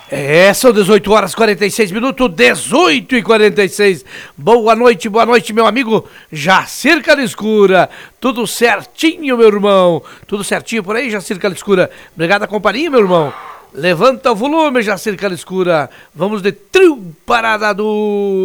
São 18 horas e 46 minutos, 18 e 46. Boa noite, meu amigo Jacir Caliscura. Tudo certinho, meu irmão? Tudo certinho por aí, Jacir Caliscura? Obrigado a companhia, meu irmão. Levanta o volume, Jacir Caliscura. Vamos de trio Parada do